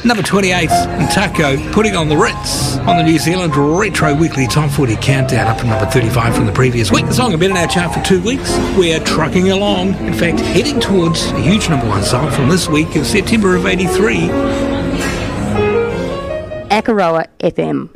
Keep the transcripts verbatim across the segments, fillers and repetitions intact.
Number twenty-eight, and Taco putting on the Ritz on the New Zealand Retro Weekly Top forty Countdown, up to number thirty-five from the previous week. The song had been in our chart for two weeks. We're trucking along, in fact, heading towards a huge number one song from this week of September of eighty-three. Akaroa F M.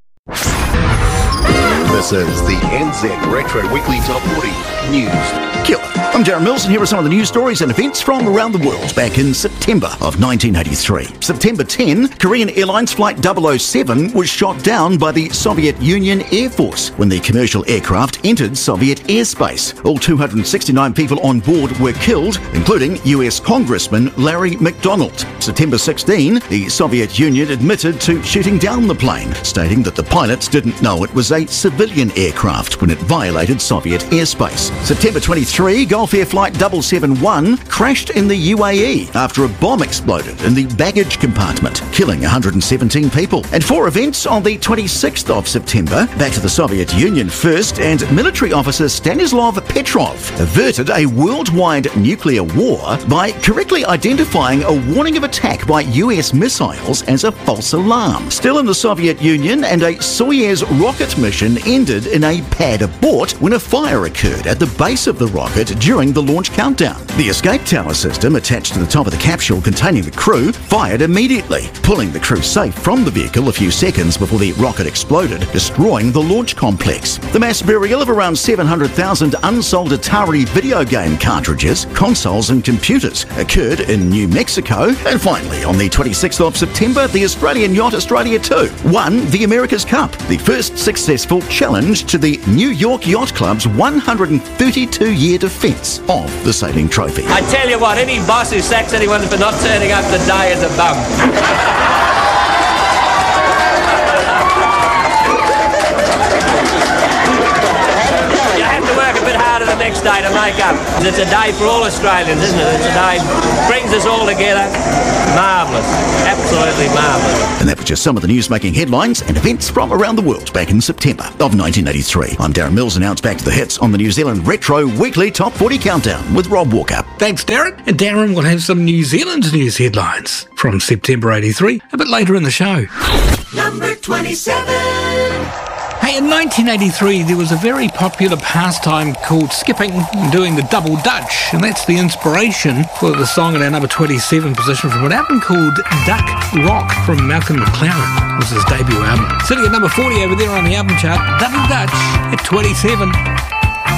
This is the N Z Retro Weekly Top forty News. Kia ora. I'm Darren Mills, and here are some of the news stories and events from around the world back in September of nineteen eighty-three. September tenth, Korean Airlines Flight double oh seven was shot down by the Soviet Union Air Force when the commercial aircraft entered Soviet airspace. All two hundred sixty-nine people on board were killed, including U S Congressman Larry McDonald. September sixteenth, the Soviet Union admitted to shooting down the plane, stating that the pilots didn't know it was a civilian aircraft when it violated Soviet airspace. September twenty-third, Gulf Air Flight double seven one crashed in the U A E after a bomb exploded in the baggage compartment, killing one hundred seventeen people. And four events on the twenty-sixth of September. Back to the Soviet Union first, and military officer Stanislav Petrov averted a worldwide nuclear war by correctly identifying a warning of attack by U S missiles as a false alarm. Still in the Soviet Union, and a Soyuz rocket mission ended in a pad abort when a fire occurred at the base of the rocket during the launch countdown. The escape tower system attached to the top of the capsule containing the crew fired immediately, pulling the crew safe from the vehicle a few seconds before the rocket exploded, destroying the launch complex. The mass burial of around seven hundred thousand unsold Atari video game cartridges, consoles and computers occurred in New Mexico. And finally, on the twenty-sixth of September, the Australian yacht Australia two won the America's Cup, the first successful challenge to the New York Yacht Club's one hundred thirty-two year defence of the sailing trophy. I tell you what, any boss who sacks anyone for not turning up to die is a bum. You have to work a bit harder the next day to make up. It's a day for all Australians, isn't it? It's a day that brings us all together. Marvellous. Absolutely marvellous. And that was just some of the news making headlines and events from around the world back in September of nineteen eighty-three. I'm Darren Mills, and now it's back to the hits on the New Zealand Retro Weekly Top forty Countdown with Rob Walker. Thanks, Darren. And Darren will have some New Zealand news headlines from September eighty-three a bit later in the show. Number twenty-seven. Hey, in nineteen eighty-three, there was a very popular pastime called skipping and doing the double dutch, and that's the inspiration for the song at our number twenty-seven position from an album called Duck Rock from Malcolm McLaren. It was his debut album. Sitting at number forty over there on the album chart, Double Dutch at twenty-seven.